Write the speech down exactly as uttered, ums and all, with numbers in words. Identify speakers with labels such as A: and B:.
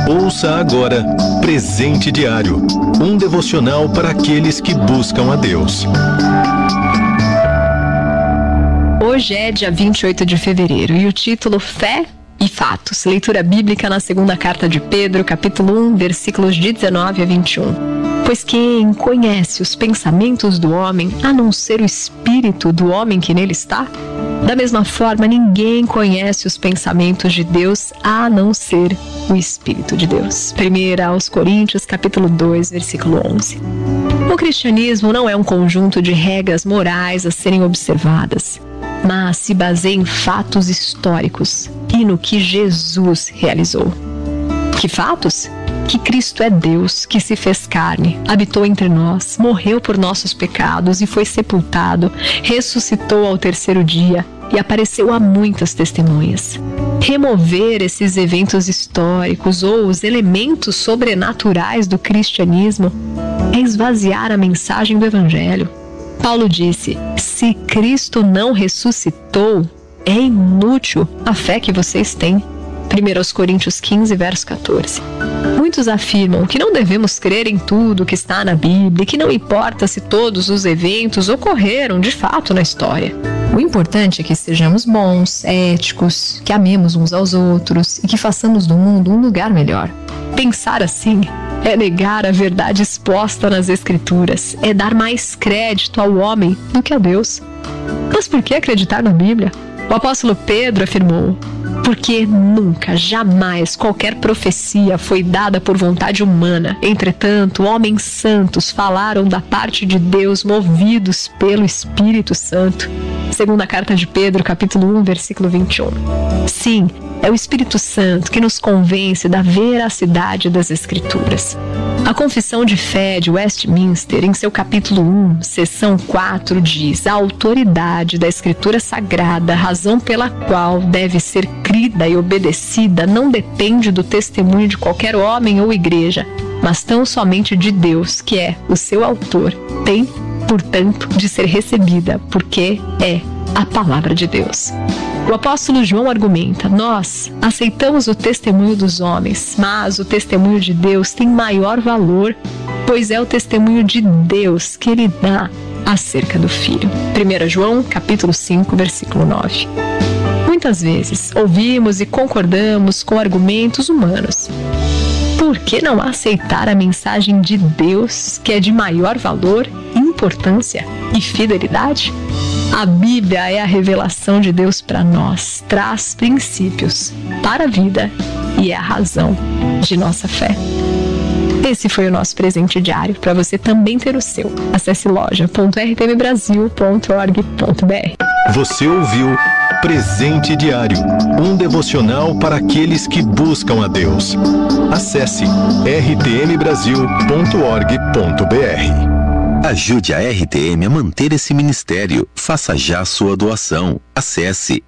A: Ouça agora Presente Diário, um devocional para aqueles que buscam a Deus.
B: Hoje é dia vinte e oito de fevereiro e o título Fé e Fatos. Leitura bíblica na segunda carta de Pedro, capítulo um, versículos de dezenove a vinte e um. Pois quem conhece os pensamentos do homem, a não ser o espírito do homem que nele está? Da mesma forma, ninguém conhece os pensamentos de Deus, a não ser o Espírito de Deus. primeira aos Coríntios, capítulo dois, versículo onze. O cristianismo não é um conjunto de regras morais a serem observadas, mas se baseia em fatos históricos e no que Jesus realizou. Que fatos? Que Cristo é Deus, que se fez carne, habitou entre nós, morreu por nossos pecados e foi sepultado, ressuscitou ao terceiro dia e apareceu a muitas testemunhas. Remover esses eventos históricos ou os elementos sobrenaturais do cristianismo é esvaziar a mensagem do Evangelho. Paulo disse: se Cristo não ressuscitou, é inútil a fé que vocês têm. primeira aos Coríntios quinze, verso catorze. Muitos afirmam que não devemos crer em tudo que está na Bíblia, que não importa se todos os eventos ocorreram de fato na história. O importante é que sejamos bons, éticos, que amemos uns aos outros e que façamos do mundo um lugar melhor. Pensar assim é negar a verdade exposta nas Escrituras, é dar mais crédito ao homem do que a Deus. Mas por que acreditar na Bíblia? O apóstolo Pedro afirmou: porque nunca, jamais, qualquer profecia foi dada por vontade humana. Entretanto, homens santos falaram da parte de Deus, movidos pelo Espírito Santo. Segunda carta de Pedro, capítulo um, versículo vinte e um. Sim, é o Espírito Santo que nos convence da veracidade das Escrituras. A Confissão de Fé de Westminster, em seu capítulo um, seção quatro, diz: a autoridade da Escritura Sagrada, razão pela qual deve ser crida e obedecida, não depende do testemunho de qualquer homem ou igreja, mas tão somente de Deus, que é o seu autor. Tem, portanto, de ser recebida, porque é a palavra de Deus. O apóstolo João argumenta: nós aceitamos o testemunho dos homens, mas o testemunho de Deus tem maior valor, pois é o testemunho de Deus que ele dá acerca do Filho. primeira João, capítulo cinco, versículo nove. Muitas vezes ouvimos e concordamos com argumentos humanos. Por que não aceitar a mensagem de Deus, que é de maior valor, importância e fidelidade? A Bíblia é a revelação de Deus para nós, traz princípios para a vida e é a razão de nossa fé. Esse foi o nosso presente diário, para você também ter o seu. Acesse loja ponto r t m brasil ponto org ponto b r.
A: Você ouviu Presente Diário, um devocional para aqueles que buscam a Deus. Acesse r t m brasil ponto org ponto b r.
C: Ajude a R T M a manter esse ministério. Faça já sua doação. Acesse